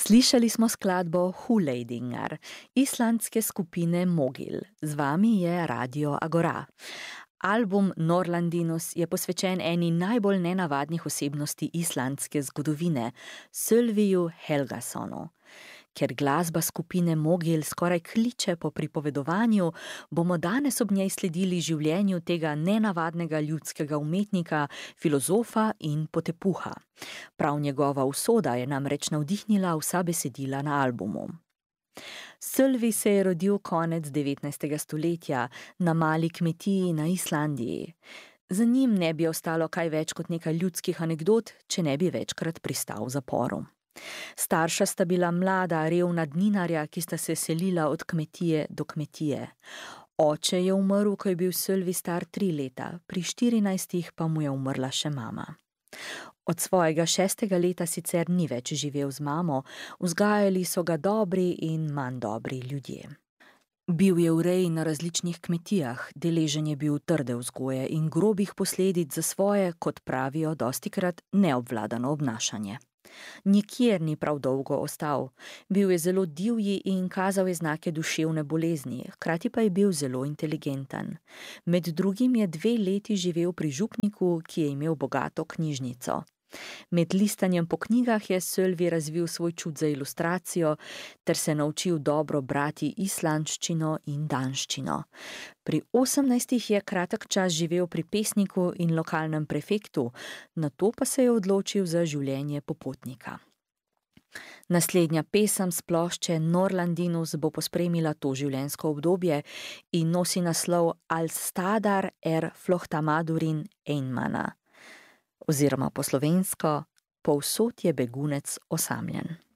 Slišali smo skladbo Hulejdinger islandske skupine Mogil. Z vami je Radio Agora. Album Norlandinus je posvečen eni najbolj nenavadnih osebnosti islandske zgodovine, Sölviju Helgasonu. Ker glasba skupine Mogil skoraj kliče po pripovedovanju, bomo danes ob njej sledili življenju tega nenavadnega ljudskega umetnika, filozofa in potepuha. Prav njegova usoda je namreč navdihnila vsa besedila na albumu. Sölvi se je rodil konec 19. stoletja na mali kmetiji na Islandiji. Za njim ne bi ostalo kaj več kot nekaj ljudskih anekdot, če ne bi večkrat pristal v zaporu. Starša sta bila mlada, revna dninarja, ki sta se selila od kmetije do kmetije. Oče je umrl, ko je bil Sölvi star 3 leta, pri 14 pa mu je umrla še mama. Od svojega 6. leta sicer ni več živel z mamo, vzgajali so ga dobri in manj dobri ljudje. Bil je v reji na različnih kmetijah, deležen je bil trde vzgoje in grobih posledic za svoje, kot pravijo dostikrat, neobvladano obnašanje. Nikjer ni prav dolgo ostal, bil je zelo divji in kazal je znake duševne bolezni, hkrati pa je bil zelo inteligenten. Med drugim je 2 leti živel pri župniku, ki je imel bogato knjižnico. Med listanjem po knjigah je Sölvi razvil svoj čut za ilustracijo ter se naučil dobro brati islandščino in danščino. Pri 18 je kratek čas živel pri pesniku in lokalnem prefektu, nato pa se je odločil za življenje popotnika. Naslednja pesem s plošče Norlandinus bo pospremila to življenjsko obdobje in nosi naslov Alstadar flohtamadurin einmana, oziroma po slovensko, povsod je begunec osamljen.